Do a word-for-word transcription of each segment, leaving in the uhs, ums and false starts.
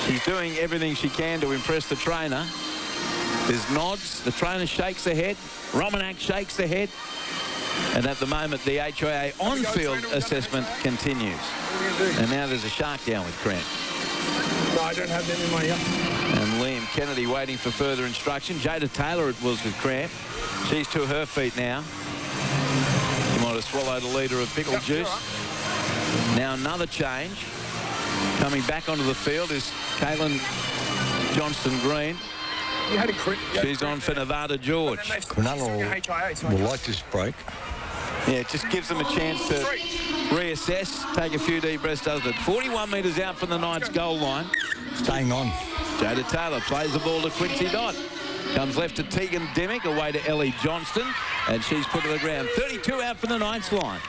She's doing everything she can to impress the trainer. There's nods. The trainer shakes the head. Romanak shakes the head. And at the moment, the H I A on-field assessment continues. And now there's a shark down with cramp. No, I don't have them in my ear. And Liam Kennedy waiting for further instruction. Jada Taylor it was with cramp. She's to her feet now. She might have swallowed a litre of pickle yep, juice. Right. Now another change. Coming back onto the field is Caitlin Johnston-Green. You had a crit. She's on for Nevada George. Cronulla will like this break. Yeah, it just gives them a chance to reassess, take a few deep breaths, doesn't it? forty-one metres out from the Knights goal line. Staying on. Jada Taylor plays the ball to Quincy Dodd. Comes left to Tegan Dimick, away to Ellie Johnston, and she's put to the ground. thirty-two out from the Knights line.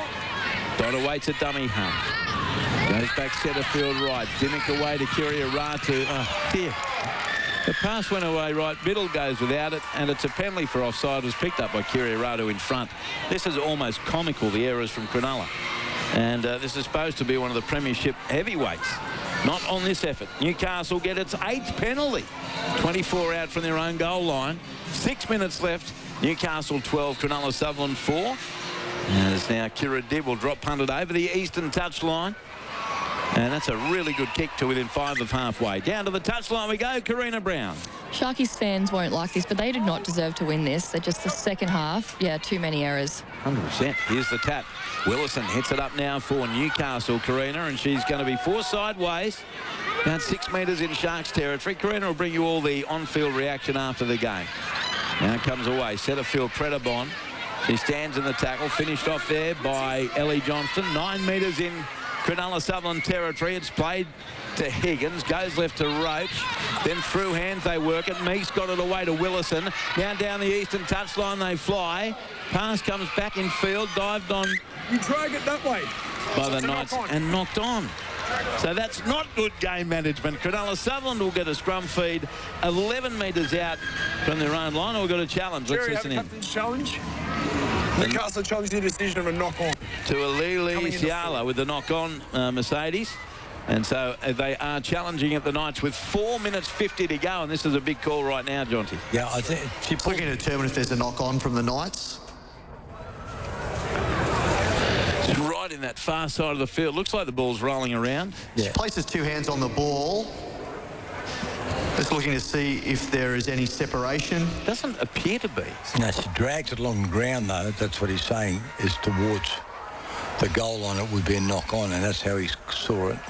Dodd away to dummy Hunt. Goes back centre field right. Dimick away to Kiria Ratu. Oh, dear. The pass went away right. Middle goes without it, and it's a penalty for offside. It was picked up by Kiria Ratu in front. This is almost comical, the errors from Cronulla. And uh, this is supposed to be one of the premiership heavyweights. Not on this effort. Newcastle get its eighth penalty. twenty-four out from their own goal line. Six minutes left. Newcastle twelve, Cronulla Sutherland four. As now Kira Dibb will drop punted over the eastern touchline. And that's a really good kick to within five of halfway. Down to the touchline we go, Karina Brown. Sharkies fans won't like this, but they did not deserve to win this. They're just the second half. Yeah, too many errors. one hundred percent. Here's the tap. Willison hits it up now for Newcastle, Karina, and she's going to be four sideways. About six metres in Sharks territory. Karina will bring you all the on-field reaction after the game. Now it comes away. Centre field, Predabon. She stands in the tackle. Finished off there by Ellie Johnston. Nine metres in Cronulla Sutherland territory. It's played to Higgins. Goes left to Roach. Then through hands they work it. Meeks got it away to Willison. Now down the eastern touchline they fly. Pass comes back in field. Dived on. You drag it that way. By the Knights and knocked on. So that's not good game management. Cronulla Sutherland will get a scrum feed eleven metres out from their own line. We've got a challenge. Let's Jerry, listen have in. a captain's challenge. Newcastle challenged the decision of a knock-on. To Alili Siala with the knock-on, uh, Mercedes. And so uh, they are challenging at the Knights with four minutes fifty to go. And this is a big call right now, Jonty. Yeah, I think she's looking to determine if there's a knock-on from the Knights. It's right in that far side of the field. Looks like the ball's rolling around. Yeah. She places two hands on the ball. Just looking to see if there is any separation. Doesn't appear to be. No, she drags it along the ground, though. That's what he's saying, is towards the goal line. It would be a knock-on, and that's how he saw it.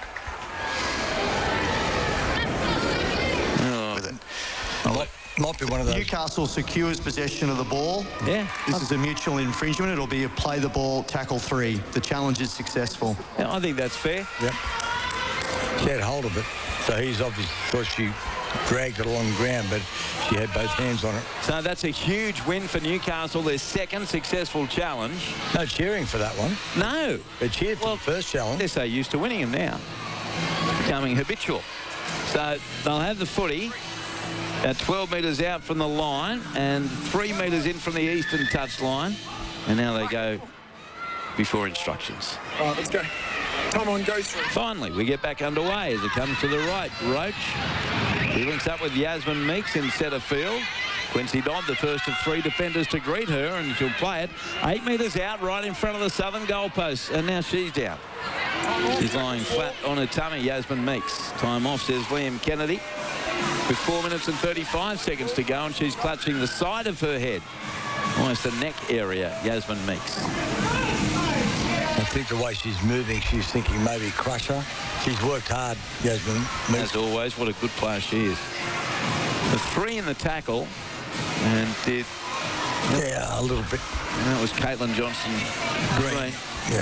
Oh. Might, might be one of those. Newcastle secures possession of the ball. Yeah. This is a mutual infringement. It'll be a play the ball, tackle three. The challenge is successful. Yeah, I think that's fair. Yep. She had hold of it, so he's obviously thought she dragged it along the ground, but she had both hands on it. So that's a huge win for Newcastle, their second successful challenge. No cheering for that one. No. They cheered for well, the first challenge. They're so used to winning them now. It's becoming habitual. So they'll have the footy at twelve metres out from the line and three metres in from the eastern touchline. And now they go before instructions. All right, let's go. Come on, go through. Finally, we get back underway as it comes to the right. Roach. He links up with Yasmin Meeks in centre field. Quincy Dodd, the first of three defenders to greet her, and she'll play it. Eight metres out, right in front of the southern goalpost, and now she's down. She's lying flat on her tummy, Yasmin Meeks. Time off, says Liam Kennedy. With four minutes and thirty-five seconds to go, and she's clutching the side of her head. Almost the neck area, Yasmin Meeks. I think the way she's moving, she's thinking maybe crush her. She's worked hard, Yasmin. As always, what a good player she is. The three in the tackle, and did... Yeah, a little bit. And that was Caitlin Johnson Green. Yep.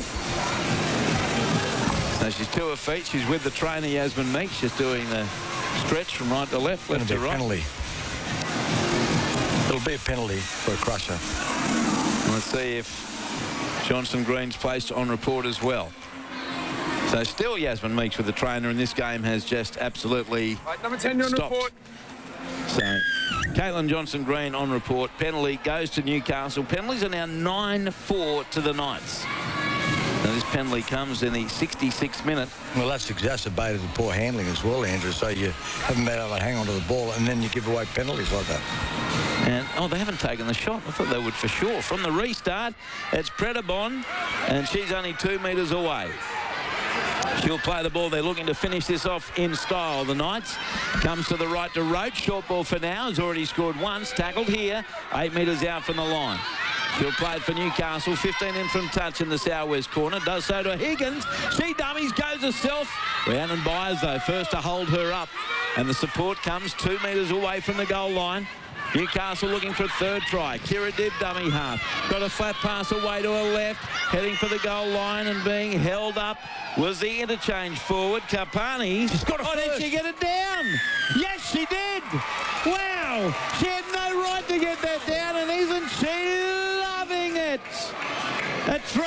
So she's to her feet. She's with the trainer, Yasmin Meeks. She's doing the stretch from right to left, left to right. Penalty. It'll be a penalty for a crusher. Let's see if Johnson Green's placed on report as well. So still Yasmin Meeks with the trainer, and this game has just absolutely right, number ten on stopped. report. So Caitlin Johnson Green on report. Penalty goes to Newcastle. Penalties are now nine four to the Knights. Now this penalty comes in the sixty-sixth minute. Well, that's exacerbated the poor handling as well, Andrew. So you haven't been able to hang on to the ball, and then you give away penalties like that. And, oh, they haven't taken the shot. I thought they would for sure. From the restart, it's Predabon, and she's only two metres away. She'll play the ball. They're looking to finish this off in style. The Knights comes to the right to Roach. Short ball for now. Has already scored once. Tackled here. Eight metres out from the line. She'll play it for Newcastle. fifteen in from touch in the southwest corner. Does so to Higgins. She dummies, goes herself. Rhiannon Byers, though, first to hold her up. And the support comes two metres away from the goal line. Newcastle looking for a third try. Kira Dibb, dummy half. Got a flat pass away to her left. Heading for the goal line and being held up was the interchange forward. Kapani. She's got a Oh, did first. she get it down? Yes, she did. Wow. She had no right to get that down, and isn't she loving it? A try